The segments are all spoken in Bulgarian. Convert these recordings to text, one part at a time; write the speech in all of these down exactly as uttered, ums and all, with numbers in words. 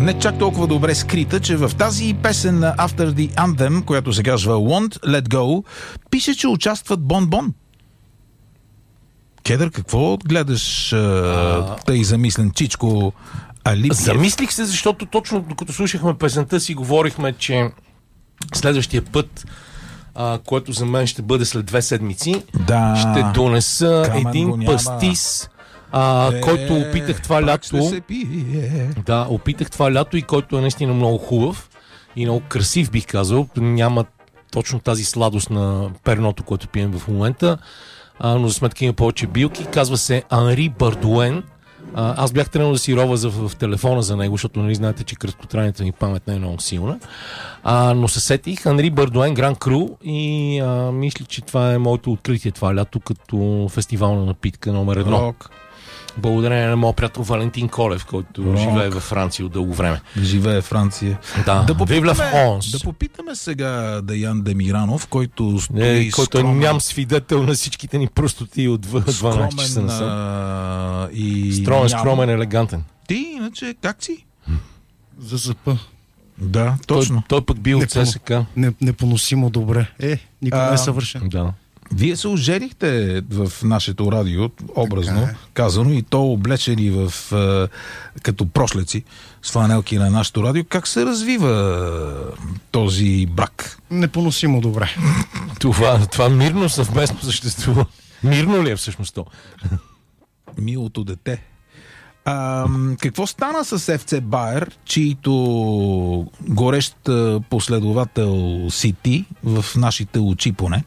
не чак толкова добре скрита, че в тази песен на After the Anthem, която се казва Want Let Go, пише, че участват Бон-Бон. Кедър, какво гледаш а... тъй замислен чичко Алипиев? Замислих се, защото точно докато слушахме песента си, говорихме, че следващия път, а, който за мен ще бъде след две седмици, да, ще донеса Камен един пастис, а, е, който опитах това лято. Да, опитах това лято и който е наистина много хубав и много красив, бих казал. Няма точно тази сладост на перното, което пием в момента, а, но за сметка има повече билки. Казва се Анри Бардуен. А, аз бях тръгнал да си рова за, в, в телефона за него, защото нали знаете, че краткотрайната ми памет не е много силна. А, но се сетих Анри Бардуен Гран Кру и а, мисля, че това е моето откритие това лято като фестивална напитка номер едно. Рок. Благодарение на моят приятел Валентин Колев, който Рок. живее във Франция от дълго време. Живее в Франция. Да, да попитаме, да попитаме сега Даян Демиранов, който стои е, който скромен, ням свидетел на всичките ни простоти от дванайсет часа насам. И стромен, скромен, елегантен. Ти, иначе, как си? ЗСП. Да, точно. Той, той пък бил от ЦСКА. Не, непоносимо добре. Е, никой не е съвършен. Да. Вие се оженихте в нашето радио, образно е. казано, и то облечени в е, като прошлеци с фланелки на нашето радио. Как се развива този брак? Непоносимо добре. Това, това мирно съвместно съществува. Мирно ли е всъщност то? Милото дете. А, какво стана с Еф Це Байер, чието горещ последовател си ти в нашите очи поне?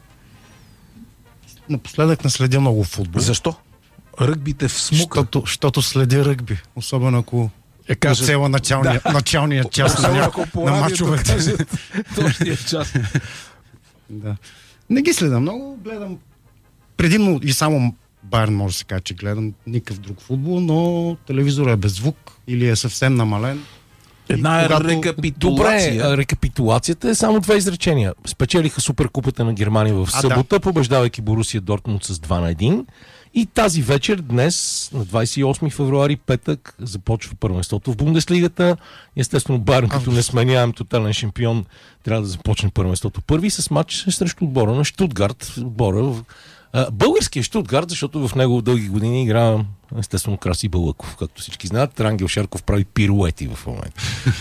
Напоследък не следя много футбол. Защо? Ръгбите в смука. Защото, защото следя ръгби. Особено ако е кажа... цела началния, да. началния час на, ня... на мачовете. Точния час. Да. Не ги следам много. Гледам предимно и само Байерн може да се каже, че гледам никакъв друг футбол, но телевизорът е без звук или е съвсем намален. Една е когато... рекапитулация. Добре, рекапитулацията е само две изречения. Спечелиха Суперкупата на Германия в събота, да. побеждавайки Борусия Дортмунд с два на едно. И тази вечер, днес, на двайсет и осми февруари, петък, започва първенството в Бундеслигата. Естествено, Байерн, като не сменяем тотален шампион, трябва да започне първенството първи с матч срещу отбора на Щутгарт. Отбора Българския Щутгарт, защото в него дълги години игра естествено Краси Балъков, както всички знаят. Рангел Шарков прави пируети в момента.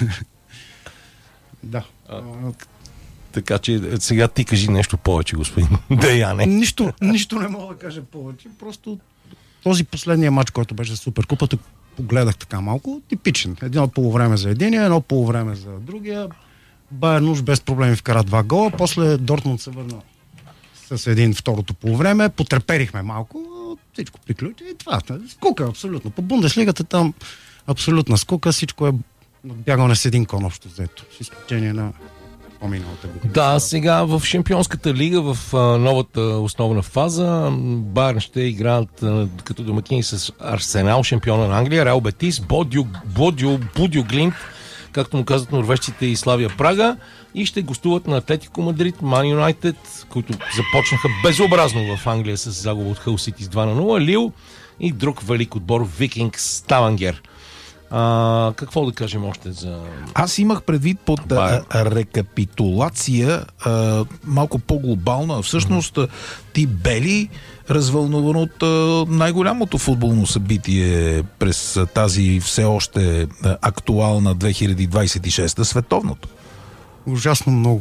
Да. А, така че сега ти кажи нещо повече, господин Деяне. Нищо, нищо не мога да кажа повече. Просто този последния матч, който беше Суперкупата, погледах така малко, типичен. Едно полувреме за единия, едно полувреме за другия. Байерн уж без проблеми вкара два гола, после Дортмунд се върна с един второто полувреме, потреперихме малко, всичко приключи и това. Скука, абсолютно. По Бундеслигата там абсолютна скука, всичко е бягане с един кон общо взето. С изключение на по-миналата година. Да, сега в Шампионската лига, в а, новата основна фаза, Байерн ще играят а, като домакини с Арсенал, шампиона на Англия, Реал Бетис, Бодю, Бодю, Будю Глинт, както му казват норвежците, и Славия Прага, и ще гостуват на Атлетико Мадрид, Ман Юнайтед, които започнаха безобразно в Англия с загуба от Хъл Сити с два на нула, Лил и друг велик отбор Викингс Ставангер. А, какво да кажем още за... Аз имах предвид под а, а, рекапитулация а, малко по-глобална. Всъщност mm-hmm. ти бели развълнуван от а, най-голямото футболно събитие през а, тази все още а, актуална две хиляди двайсет и шеста световното. Ужасно много.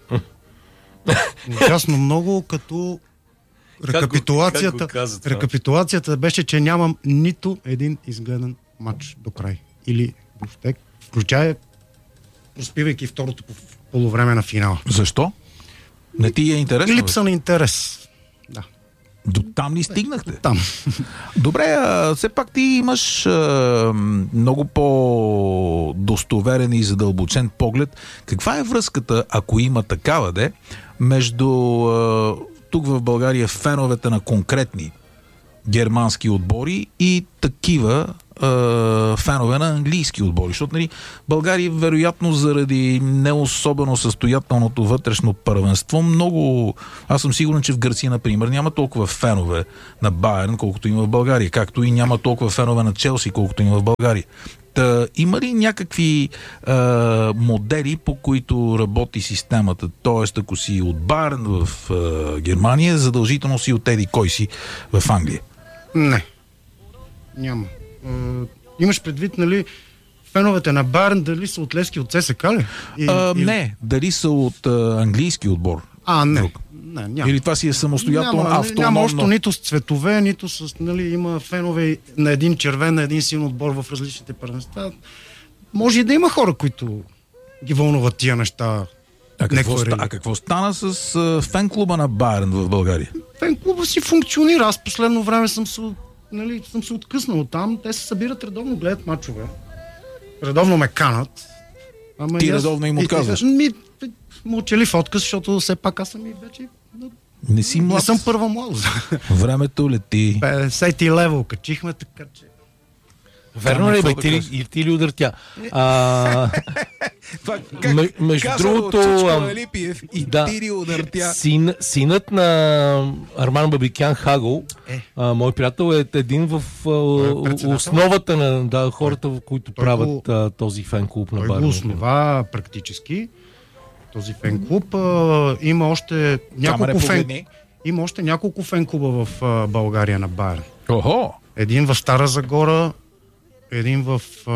Ужасно много, като рекапитулацията, как го, как го рекапитулацията беше, че нямам нито един изгледан матч до край. Или въобще, включая проспивайки второто полувреме на финала. Защо? Не ти е интересно? Липса на интерес. Да. До там ли стигнахте? Там. Добре, а, все пак ти имаш а, много по-достоверен и задълбочен поглед. Каква е връзката, ако има такава, де, между а, тук в България феновете на конкретни германски отбори и такива е, фенове на английски отбори? Защото нали, България, вероятно, заради не особено състоятелното вътрешно първенство, много... Аз съм сигурен, че в Гърция, например, няма толкова фенове на Байерн, колкото има в България, както и няма толкова фенове на Челси, колкото има в България. Та, има ли някакви а, модели, по които работи системата? Тоест, ако си от Байерн в а, Германия, задължително си от еди кой си в Англия? Не. Няма. А, имаш предвид, нали, феновете на Байерн дали са от Левски, от ЦСКА ли? И, а, и... Не, дали са от а, английски отбор. А, не. не няма. Или това си е самостоятелно, няма, автономно? Няма още нито с цветове, нито с... Нали, има фенове на един червен, на един син отбор в различните първенства. Може и да има хора, които ги вълнуват тия неща. А какво, ста, а какво стана с uh, фен-клуба на Байерн в България? Фен-клуба си функционира. Аз последно време съм се, нали, съм се откъснал там. Те се събират редовно, гледат мачове. Редовно ме канат. Ама Ти редовно им отказваш? Ми, мълчалив отказ, защото все пак аз съм и вече... Не си млад. Не съм първа младост. Времето лети. петдесет лева качихме, така че... Верно ли, бе, ти, ти, ти ли удъртя? А, това, как, между другото, Алипиев и да, ти ли удъртя? Син, синът на Арман Бабикян Хагъл, е. а, мой приятел, е един в а, основата на да, хората, които той правят го, а, този фен-клуб на Байерн. Той го основа практически. Този фен-клуб а, има още няколко фен... Има още няколко фен-клуба в а, България на Байерн. Охо! Един в Стара Загора, един в а,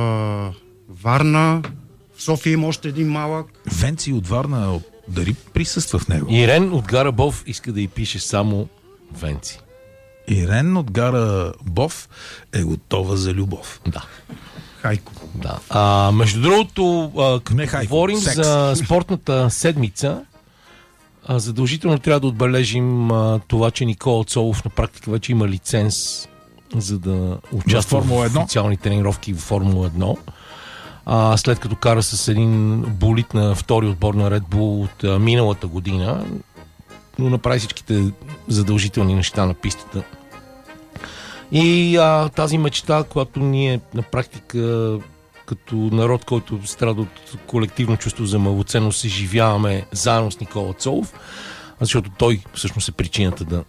Варна, в София има още един малък. Венци от Варна дали присъства в него? Ирен от Гара Бов иска да й пише само Венци. Ирен от Гара Бов е готова за любов. Да. Хайко. Да. А, между другото, а, като хайко, говорим секс. за спортната седмица, а, задължително трябва да отбележим а, това, че Никола Цолов на практика вече има лиценз за да участва в, в официални тренировки в Формула едно. А, след като кара с един болид на втори отбор на Red Bull от а, миналата година, но направи всичките задължителни неща на пистата. И а, тази мечта, която ние на практика като народ, който страда от колективно чувство за малоценност, се живяваме заедно с Никола Цолов, защото той всъщност е причината да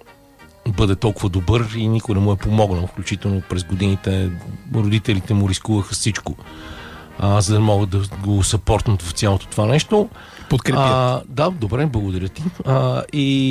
бъде толкова добър и никой не му е помогнал, включително през годините родителите му рискуваха всичко, а, за да могат да го съпортнат в цялото това нещо. Подкрепят. А, да, добре, благодаря ти. А,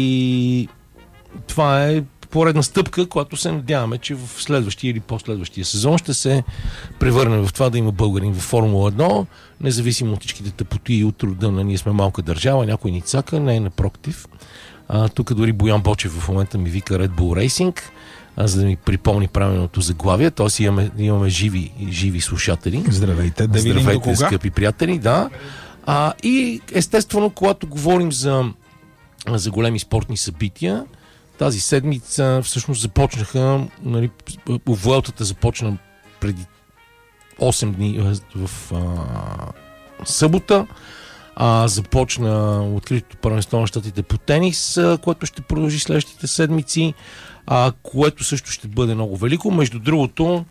и това е поредна стъпка, която се надяваме, че в следващия или последващия сезон ще се превърне в това да има българин в Формула едно, независимо от всичките тъпоти и от труда на ние сме малка държава, някой ни цака, не е напротив. А, тук дори Боян Бочев в момента ми вика Red Bull Racing, а, за да ми припомни правилното заглавие. Т.е. имаме, имаме живи, живи слушатели. Здравейте, да видим Здравейте, до кога. скъпи приятели, да. А, и естествено, когато говорим за, за големи спортни събития, тази седмица всъщност започнаха, нали, Vueltата започна преди осем дни в а, събота. А, започна откритото първенство на щатите по тенис, а, което ще продължи следващите седмици, а, което също ще бъде много велико. Между другото,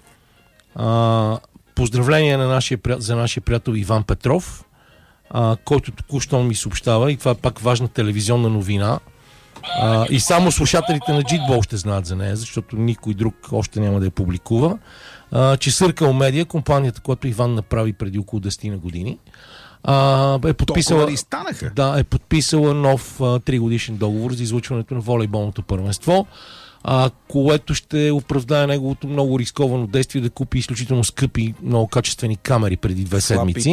а, поздравление на нашия, за нашия приятел Иван Петров, а, който току-що ми съобщава, и това е пак важна телевизионна новина, а, и само слушателите на Джитбол ще знаят за нея, защото никой друг още няма да я публикува, а, че Circle Media, компанията, която Иван направи преди около десет години, Uh, е подписала, да, е подписала нов тригодишен договор за излъчването на волейболното първенство, uh, което ще оправдае неговото много рисковано действие да купи изключително скъпи, много качествени камери преди две седмици.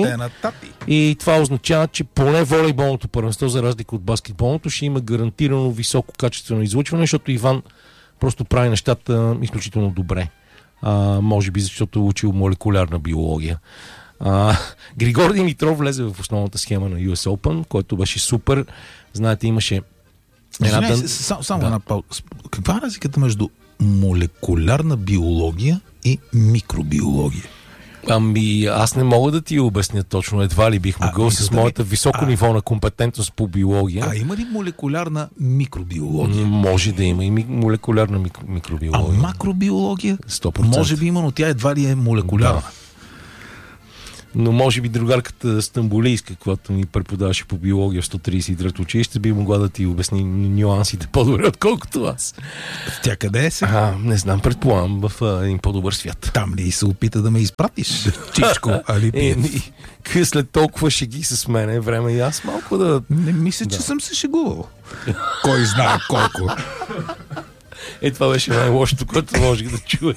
И това означава, че поне волейболното първенство, за разлика от баскетболното, ще има гарантирано високо качествено излъчване, защото Иван просто прави нещата изключително добре. Uh, може би защото е учил молекулярна биология. Uh, Григор Димитров влезе в основната схема на Ю Ес Open, който беше супер. Знаете, имаше една... Извиняй, дън... Само, само да. една пауза. Каква е разликата между молекулярна биология и микробиология? Ами, аз не мога да ти обясня точно. Едва ли бих могъл а, с моята високо а, ниво на компетентност по биология. А има ли молекулярна микробиология? Може да има и молекулярна мик... микробиология. А макробиология? сто процента. Може би има, но тя едва ли е молекулярна. Да. Но може би другарката Стамбулийска, която ни преподаваше по биология в сто тридесет и трето училище, би могла да ти обясни нюансите по-добре, отколкото аз. Тя къде е сега? А, не знам, предполагам, в а, един по-добър свят. Там ли се опита да ме изпратиш? Чичко, али е, е, след толкова шеги с мен е време и аз малко да... Не мисля, че да. съм се шегувал. Кой знае колко. Е, това беше най-лошото, което можех да чуя.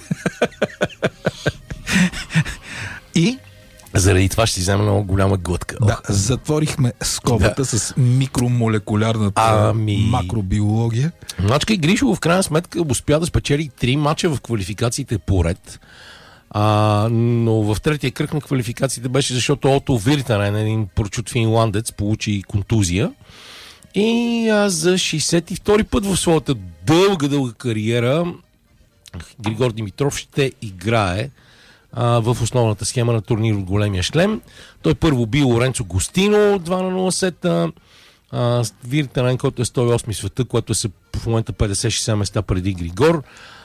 И? Заради това ще си взема много голяма глътка. Да, затворихме скобата да. с микромолекулярната ами... макробиология. Мачка и Гришо в крайна сметка успя да спечели три мача в квалификациите поред. А, но в третия кръг на квалификациите беше, защото Ото Виртанен, един прочут финландец, получи контузия. И а, за шейсет и втори път в своята дълга, дълга кариера Григор Димитров ще играе а, в основната схема на турнир от големия шлем. Той първо бил Лоренцо Гостино два на нула сета. Виртанен, който е сто и осми света, което е в момента петдесет шейсет места преди Григор.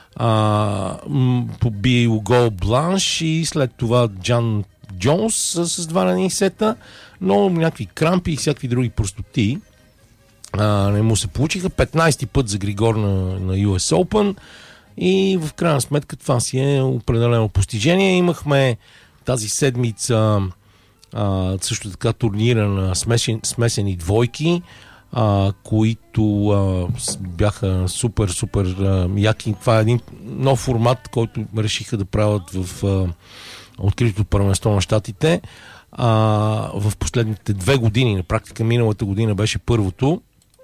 Побил Гол Бланш и след това Джан Джонс с, с два на един сета, но някакви крампи и всякакви други простоти а, не му се получиха. петнайсети път за Григор на, на Ю Ес Open и в крайна сметка това си е определено постижение. Имахме тази седмица а, също така турнира на смесен, смесени двойки, а, които а, бяха супер, супер а, яки. Това е един нов формат, който решиха да правят в а, откритото първенство на щатите. А, в последните две години, на практика миналата година беше първото,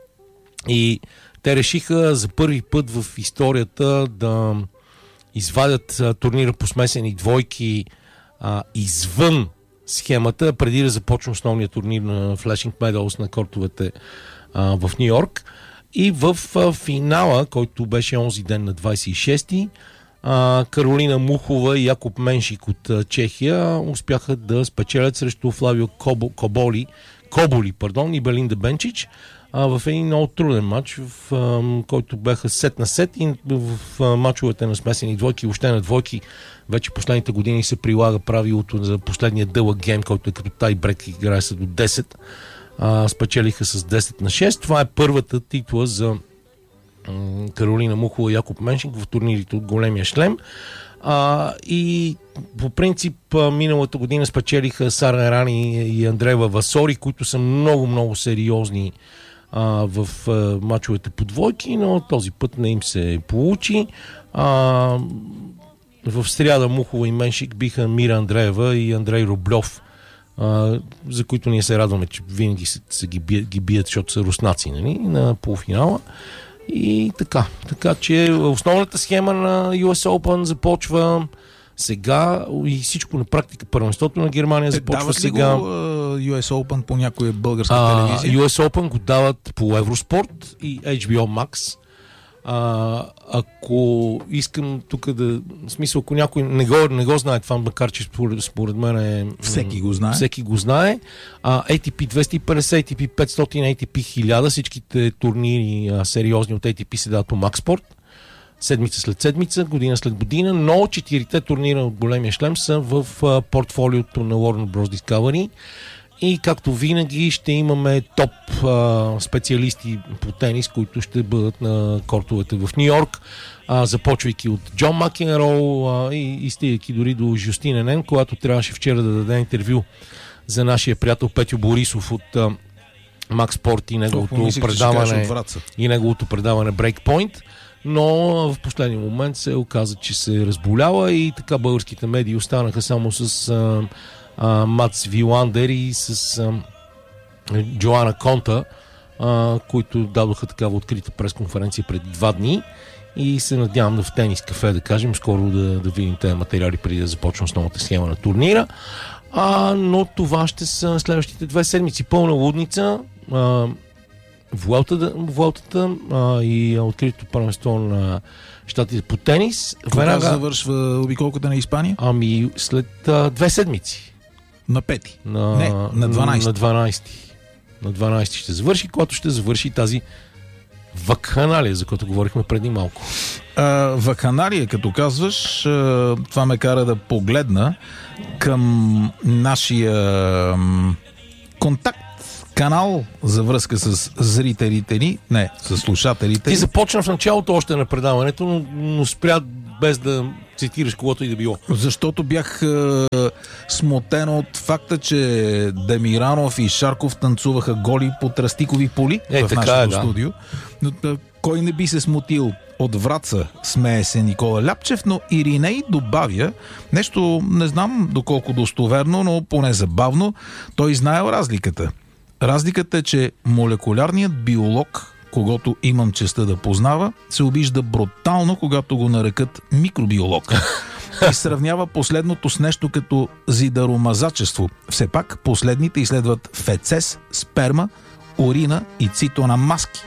и те решиха за първи път в историята да извадят а, турнира по смесени двойки а, извън схемата, преди да започне основния турнир на Flashing Meadows на кортовете а, в Ню Йорк. И в а, финала, който беше онзи ден на двайсет и шести, а, Каролина Мухова и Якоб Меншик от а, Чехия успяха да спечелят срещу Флавио Кобо, Коболи, Коболи пардон, и Белинда Бенчич а, в един много труден матч, в а, който бяха сет на сет, и в а, матчовете на смесени двойки, въобще на двойки, вече последните години се прилага правилото за последния дълъг гейм, който е като тай-брек, играе се до десет. А, спечелиха с десет на шест. Това е първата титла за м- Каролина Мухова и Якоб Меншик в турнирите от големия шлем. А, и по принцип миналата година спечелиха Сара Ерани и Андреева Васори, които са много-много сериозни а, в а, мачовете по двойки, но този път не им се получи. А, в сряда Мухова и Меншик биха Мира Андреева и Андрей Рублев, Uh, за които ние се радваме, че винаги се, се ги, бият, ги бият, защото са руснаци, нали, на полуфинала. И така. Така че основната схема на Ю Ес Open започва сега и всичко на практика. Първенството на Германия започва дават ли сега. Го, uh, Ю Ес Open по някоя българска uh, телевизия? Ю Ес Open го дават по Евроспорт и Ейч Би О Max. А, ако искам тук да... В смисъл, ако някой не го, не го знае това, макар че според, според мен е... Всеки го знае. Всеки го знае. А, Ей Ти Пи двеста и петдесет, Ей Ти Пи петстотин, Ей Ти Пи хиляда, всичките турнири а, сериозни от Ей Ти Пи се дават по Макспорт. Седмица след седмица, година след година, но четирите турнира от големия шлем са в а, портфолиото на Warner Bros. Discovery. И както винаги ще имаме топ а, специалисти по тенис, които ще бъдат на кортовете в Ню Йорк, а, започвайки от Джон Макенроу а, и, и стигайки дори до Жустин Енен, когато трябваше вчера да даде интервю за нашия приятел Петю Борисов от а, Макс Спорт и неговото помислих, предаване и неговото предаване Breakpoint, но в последния момент се оказа, че се разболява и така българските медии останаха само с а, Uh, Мац Виландер и с uh, Джоана Конта, uh, които дадоха такава открита пресконференция преди два дни, и се надявам да в Тенис кафе, да кажем, скоро да, да видим тези материали преди да започне основната схема на турнира. Uh, но това ще са следващите две седмици. Пълна лудница. Uh, Вуелтата uh, и откритото първенство на щатите по тенис. Кога Веднага... завършва обиколката на Испания? Ами след uh, две седмици. На пети? На, Не, на дванайсети. На дванайсети. На дванайсети ще завърши, когато ще завърши тази вакханалия, за което говорихме преди малко. А, вакханалия, като казваш, а, това ме кара да погледна към нашия м, контакт, канал за връзка с зрителите ни, не, с слушателите. Ти започна в началото още на предаването, но, но спря без да цитираш когото и да било. Защото бях е, смутен от факта, че Демиранов и Шарков танцуваха голи по тръстикови поли е, в нашето е, да. студио. Но, кой не би се смутил? От Враца смее се Никола Ляпчев, но Ириней добавя нещо, не знам доколко достоверно, но поне забавно. Той знаел разликата. Разликата е, че молекулярният биолог, когото имам честта да познава, се обижда брутално, когато го нарекат микробиолог. И сравнява последното с нещо като зидаромазачество. Все пак последните изследват фецес, сперма, урина и цитонамаски.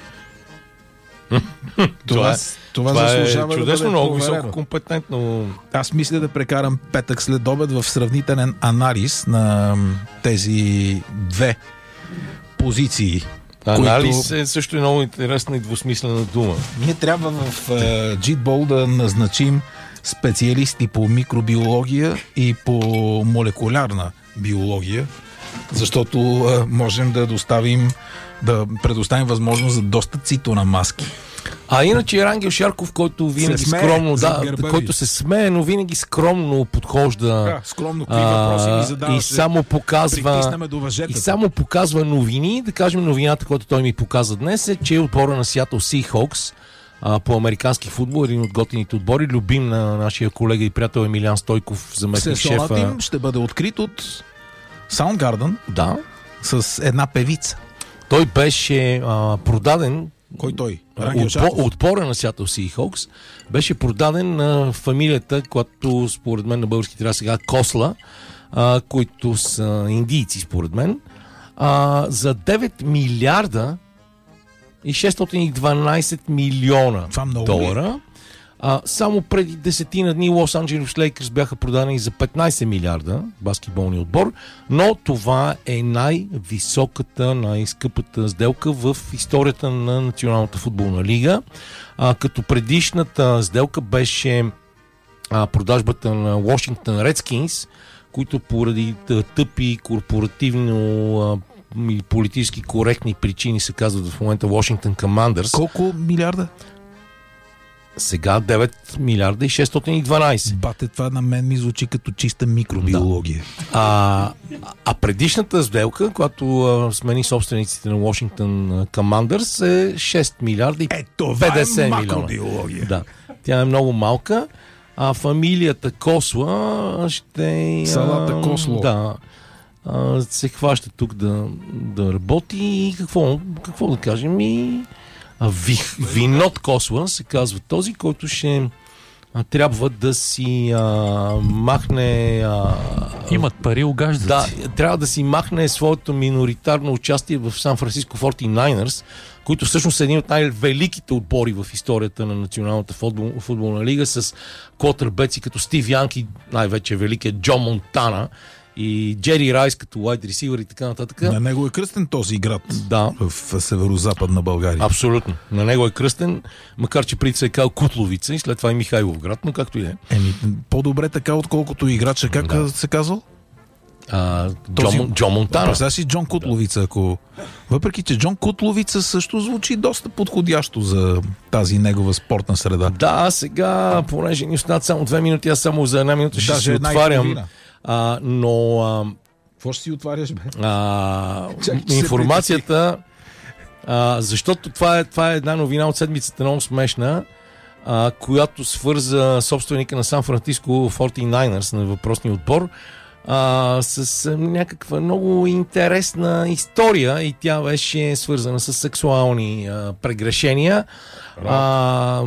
Това, това, това заслужава е чудесно, да много високо компетентно. Аз мисля да прекарам петък след обед в сравнителен анализ на тези две позиции. Анализ които... е също много интересна и двусмислена дума. Ние трябва в uh, Джитбол да назначим специалисти по микробиология и по молекулярна биология, защото uh, можем да доставим да предоставим възможност за доста цитонамаски. А иначе Рангел Шарков, който винаги смее, скромно, да, който се смее, но винаги скромно подхожда. Да, скромно, какви въпроси ни задава, и само показва и само показва новини. Да кажем, новината, която той ми показа днес е, че отбора на Seattle Seahawks по американски футбол, един от готините отбори, любим на нашия колега и приятел Емилиан Стойков, заместник шефа. Сезонът им ще бъде открит от Soundgarden, да, с една певица. Той беше а, продаден. Кой той? Отбор, отбора на Seattle Seahawks беше продаден на фамилията, която според мен на български трябва сега Косла, а, които са индийци според мен, а, за девет милиарда и шестстотин и дванадесет милиона долара. А, само преди десетина дни Лос Анджелес Лейкърс бяха продадени за петнадесет милиарда, баскетболния отбор, но това е най-високата, най-скъпата сделка в историята на Националната футболна лига. А, като предишната сделка беше а, продажбата на Washington Redskins, които поради тъпи корпоративно а, и политически коректни причини се казват в момента Washington Commanders. Колко милиарда? Сега девет милиарда и шестстотин и дванадесет. Бате, това на мен ми звучи като чиста микробиология. Да. А, а предишната сделка, която а, смени собствениците на Washington Commanders, е шест милиарда и петдесет милиона. Да. Тя е много малка. А фамилията Косла ще... Салата Косло. Да. А, се хваща тук да, да работи и какво, какво да кажем и... Ви, Винод Косла се казва този, който ще а, трябва да си а, махне... А, Имат пари, огаждат. Да, трябва да си махне своето миноритарно участие в Сан Франциско форти найнърс, които всъщност са един от най-великите отбори в историята на Националната футбол, футболна лига, с квотербеци като Стив Янки, най-вече великият Джо Монтана, и Джери Райс като wide receiver и така нататък. На него е кръстен този град, да, в северо-западна България. Абсолютно. На него е кръстен, макар че преди се е казал Кутловица и след това и Михайлов град, но както и е. Еми, по-добре така, отколкото играча. Как да. се казал? А, този... Джо, Джо Монтана. Представя си Джон Кутловица, ако... Въпреки, че Джон Кутловица също звучи доста подходящо за тази негова спортна среда. Да, сега, понеже ни останат само две минути, аз само за една минута ще се отварям. А, но... А, какво ще си отваряш, бе? А, информацията... А, защото това е, това е една новина от седмицата, много смешна, а, която свърза собственика на Сан Франциско форти найнърс на въпросния отбор а, с а, някаква много интересна история и тя беше свързана с сексуални а, прегрешения. А,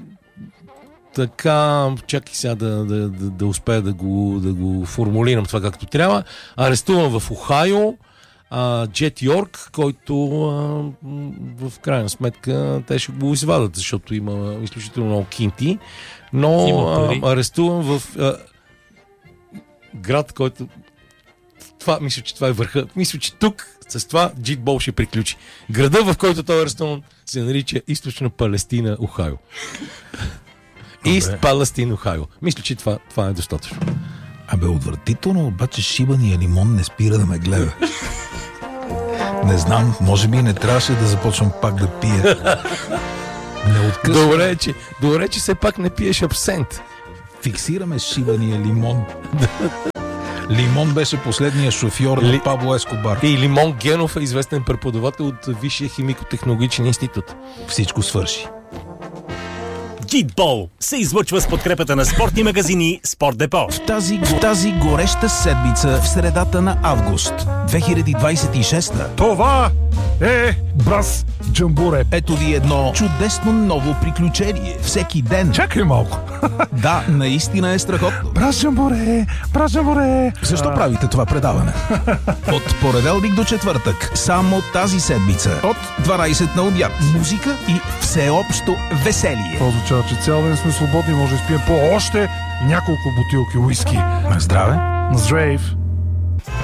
така, чакай сега да, да, да, да успея да го, да го формулирам това както трябва. Арестуван в Охайо Джет Йорк, който а, в крайна сметка те ще го извадат, защото има изключително много кинти, но а, арестуван в а, град, който това, мисля, че това е върха. Мисля, че тук С това джитбол ще приключи. Града, в който този ресторант се нарича Източна Палестина, Охайо. Ист Палестин, Охайо. Мисля, че това, това е достатъчно. Абе, отвратително, обаче шибания лимон не спира да ме гледа. Не знам, може би не трябваше да започвам пак да пия. Не откъсвам. Добре, че, добре, че все пак не пиеш абсент. Фиксираме шибания лимон. Лимон беше последния шофьор Ли... на Пабло Ескобар. И Лимон Генов е известен преподавател от Висшия химико-технологичен институт. Всичко свърши. Джитбол се излъчва с подкрепата на спортни магазини Спорт Депо. В тази, тази гореща седмица в средата на август две хиляди двадесет и шеста. Това е Брас Джамбуре. Ето ви едно чудесно ново приключение. Всеки ден. Чакай малко. Да, наистина е страхотно. Брас Джамбуре, Брас Джамбуре. Защо а... правите това предаване? От понеделник до четвъртък. Само тази седмица. От дванадесет на обяд. Музика и всеобщо веселие. Това означава, че цял ден сме свободни. Може да спием по още няколко бутилки уиски. На здраве. На здраве.